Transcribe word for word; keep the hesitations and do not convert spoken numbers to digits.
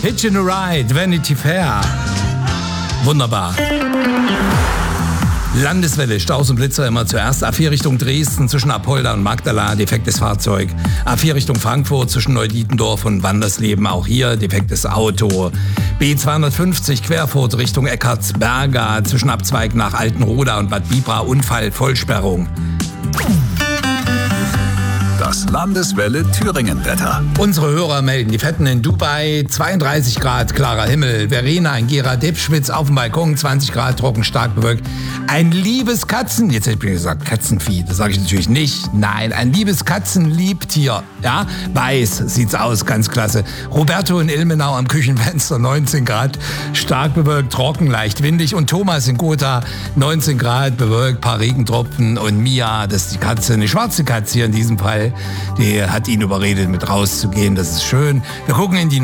Hitchin' a Ride, Vanity Fair. Wunderbar. Landeswelle, Staus und Blitzer immer zuerst. A vier Richtung Dresden zwischen Apolda und Magdala, defektes Fahrzeug. A vier Richtung Frankfurt zwischen Neudietendorf und Wandersleben, auch hier defektes Auto. B zweihundertfünfzig Querfurt Richtung Eckartsberga zwischen Abzweig nach Altenroda und Bad Bibra, Unfall, Vollsperrung. Das Landeswelle Thüringen-Wetter. Unsere Hörer melden, die Fetten in Dubai, zweiunddreißig Grad, klarer Himmel. Verena in Gera Debschwitz auf dem Balkon, zwanzig Grad, trocken, stark bewölkt. Ein liebes Katzen, jetzt hätte ich gesagt Katzenvieh, das sage ich natürlich nicht. Nein, ein liebes Katzenliebtier, ja, weiß sieht's aus, ganz klasse. Roberto in Ilmenau am Küchenfenster, neunzehn Grad, stark bewölkt, trocken, leicht windig. Und Thomas in Gotha, neunzehn Grad, bewölkt, paar Regentropfen. Und Mia, das ist die Katze, eine schwarze Katze hier in diesem Fall, die hat ihn überredet, mit rauszugehen. Das ist schön. Wir gucken in die